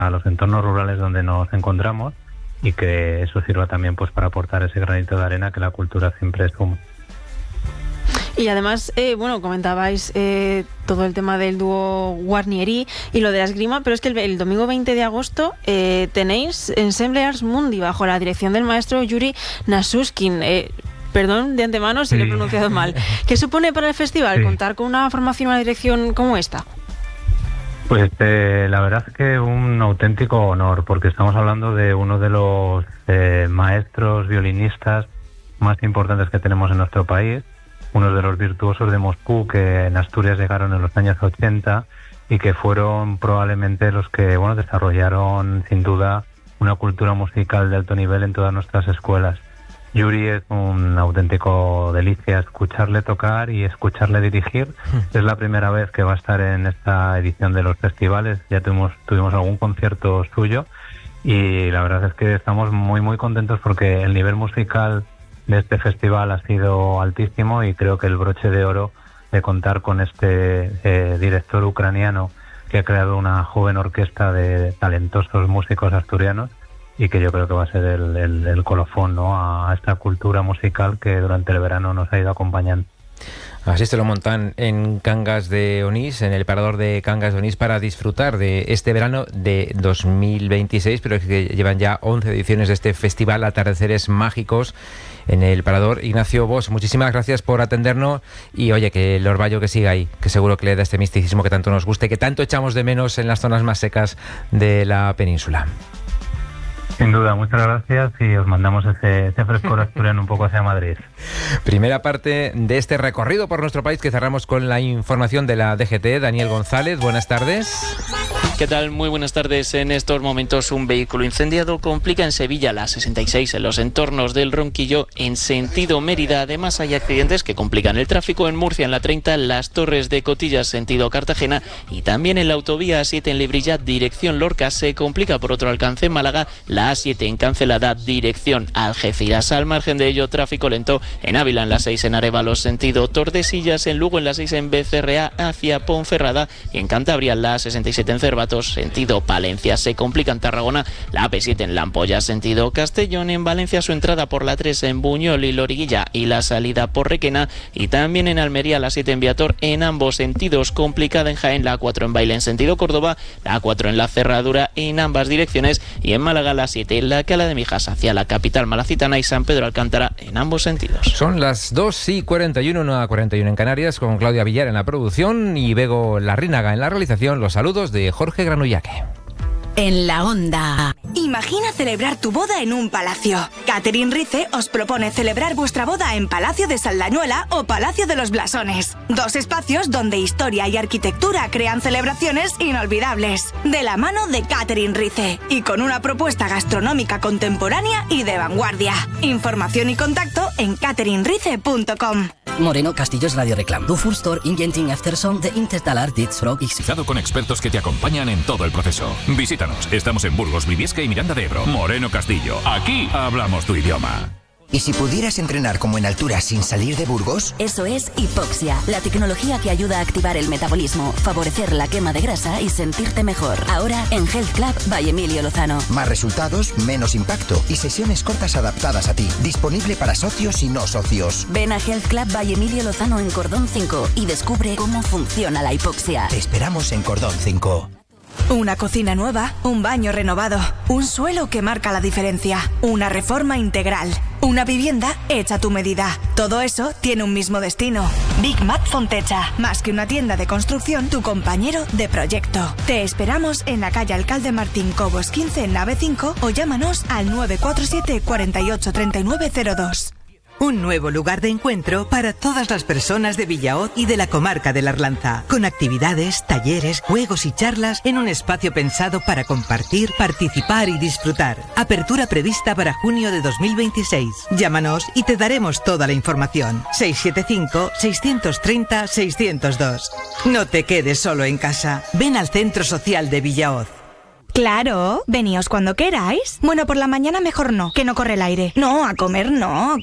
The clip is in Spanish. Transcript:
a los entornos rurales donde nos encontramos, y que eso sirva también pues para aportar ese granito de arena que la cultura siempre suma. Y además, comentabais todo el tema del dúo Guarnieri y lo de la esgrima, pero es que el domingo 20 de agosto tenéis Ensemble Ars Mundi bajo la dirección del maestro Yuri Nasushkin. Perdón de antemano si lo he pronunciado mal. ¿Qué supone para el festival contar con una formación y una dirección como esta? Pues la verdad es que un auténtico honor, porque estamos hablando de uno de los maestros violinistas más importantes que tenemos en nuestro país, uno de los virtuosos de Moscú que en Asturias llegaron en los años 80 y que fueron probablemente los que desarrollaron sin duda una cultura musical de alto nivel en todas nuestras escuelas. Yuri es un auténtico delicia escucharle tocar y escucharle dirigir. Es la primera vez que va a estar en esta edición de los festivales. Ya tuvimos algún concierto suyo y la verdad es que estamos muy muy contentos porque el nivel musical de este festival ha sido altísimo y creo que el broche de oro de contar con este director ucraniano que ha creado una joven orquesta de talentosos músicos asturianos y que yo creo que va a ser el colofón, ¿no?, a esta cultura musical que durante el verano nos ha ido acompañando. Así se lo montan en Cangas de Onís, en el parador de Cangas de Onís, para disfrutar de este verano de 2026, pero es que llevan ya 11 ediciones de este festival Atardeceres Mágicos en el parador. Ignacio Bosch, muchísimas gracias por atendernos y oye, que el orvallo que siga ahí, que seguro que le da este misticismo que tanto nos gusta y que tanto echamos de menos en las zonas más secas de la península. Sin duda, muchas gracias y os mandamos ese frescor asturiano un poco hacia Madrid. Primera parte de este recorrido por nuestro país que cerramos con la información de la DGT. Daniel González, buenas tardes. ¿Qué tal? Muy buenas tardes. En estos momentos un vehículo incendiado complica en Sevilla la 66 en los entornos del Ronquillo en sentido Mérida. Además hay accidentes que complican el tráfico en Murcia en la 30, Las Torres de Cotillas sentido Cartagena y también en la autovía A7 en Lebrija dirección Lorca. Se complica por otro alcance en Málaga la A7 en Cancelada dirección Algeciras. Al margen de ello, tráfico lento en Ávila en la 6 en Arévalos sentido Tordesillas, en Lugo en la 6 en Becerrea hacia Ponferrada y en Cantabria la 67 en Cervatos sentido Palencia. Se complica en Tarragona la AP7 en La Ampolla sentido Castellón, en Valencia su entrada por la 3 en Buñol y Loriguilla y la salida por Requena y también en Almería la 7 en Viator en ambos sentidos. Complicada en Jaén la 4 en Baile en sentido Córdoba, la 4 en la Cerradura en ambas direcciones y en Málaga la 7 en la Cala de Mijas hacia la capital malacitana y San Pedro Alcántara en ambos sentidos. Son las 2:41, 1:41 en Canarias, con Claudia Villar en la producción y Bego Larrínaga en la realización. Los saludos de Jorge Granullaque. En la Onda. Imagina celebrar tu boda en un palacio. Catherine Rice os propone celebrar vuestra boda en Palacio de Saldañuela o Palacio de los Blasones. 2 espacios donde historia y arquitectura crean celebraciones inolvidables. De la mano de Catherine Rice y con una propuesta gastronómica contemporánea y de vanguardia. Información y contacto en catherinerice.com. Moreno Castillos Radio Reclam. Du Furstor Ingenting Efterson de Intertalar Ditzfrog y con expertos que te acompañan en todo el proceso. Visítanos. Estamos en Burgos, Briviesca y Miranda de Ebro. Moreno Castillo. Aquí hablamos tu idioma. ¿Y si pudieras entrenar como en altura sin salir de Burgos? Eso es Hipoxia, la tecnología que ayuda a activar el metabolismo, favorecer la quema de grasa y sentirte mejor. Ahora en Health Club by Emilio Lozano. Más resultados, menos impacto y sesiones cortas adaptadas a ti. Disponible para socios y no socios. Ven a Health Club by Emilio Lozano en Cordón 5 y descubre cómo funciona la hipoxia. Te esperamos en Cordón 5. Una cocina nueva, un baño renovado, un suelo que marca la diferencia, una reforma integral, una vivienda hecha a tu medida. Todo eso tiene un mismo destino. Big Mac Fontecha, más que una tienda de construcción, tu compañero de proyecto. Te esperamos en la calle Alcalde Martín Cobos 15 en nave 5 o llámanos al 947 48 3902. Un nuevo lugar de encuentro para todas las personas de Villahoz y de la comarca de la Arlanza, con actividades, talleres, juegos y charlas en un espacio pensado para compartir, participar y disfrutar. Apertura prevista para junio de 2026. Llámanos y te daremos toda la información. 675-630-602. No te quedes solo en casa. Ven al Centro Social de Villahoz. Claro, veníos cuando queráis. Bueno, por la mañana mejor no, que no corre el aire. No, a comer no,